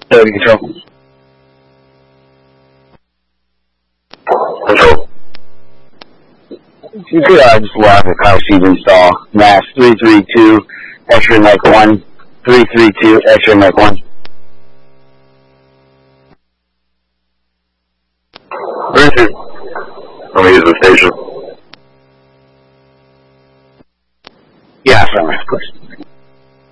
30 control. Control. You could just log the car seat install. NAS 332, X-ray Mike 1, 332, X-ray Mike 1. Richard. I'm going to use the station. Yeah, of course.